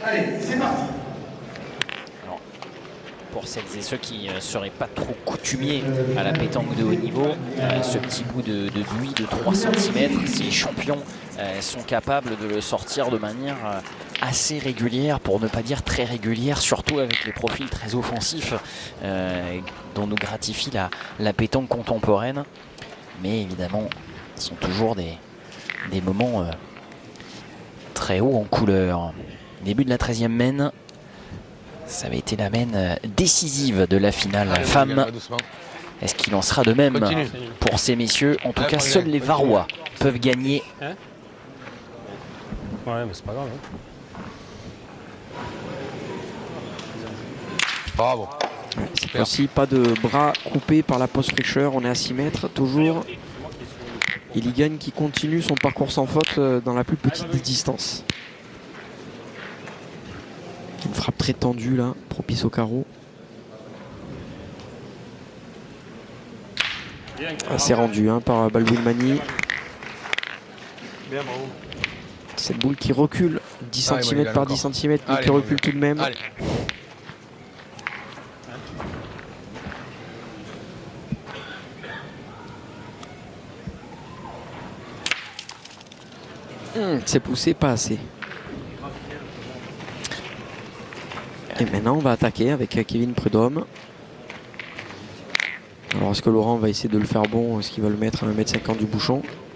Allez, c'est parti. Alors, pour celles et ceux qui ne seraient pas trop coutumiers à la pétanque de haut niveau, ce petit bout de buis de 3 cm, si les champions sont capables de le sortir de manière assez régulière, pour ne pas dire très régulière, surtout avec les profils très offensifs dont nous gratifie la pétanque contemporaine. Mais évidemment, ce sont toujours des moments très hauts en couleur. Début de la 13e mène. Ça avait été la mène décisive de la finale femme. Est-ce qu'il en sera de même pour ces messieurs? En tout cas, seuls les Varois peuvent gagner. Ouais, mais c'est pas grave. Bravo. Cette fois-ci, pas de bras coupés par la post fraîcheur. On est à 6 mètres, toujours. Iligan qui continue son parcours sans faute dans la plus petite des distances. Une frappe très tendue là, propice au carreau. C'est rendu par Baldwin Mani. Cette boule qui recule 10 cm par 10 cm, mais qui recule tout de même. C'est poussé, pas assez. Et maintenant, on va attaquer avec Kevin Prudhomme. Alors, est-ce que Laurent va essayer de le faire bon? Est-ce qu'il va le mettre à 1,50 m du bouchon?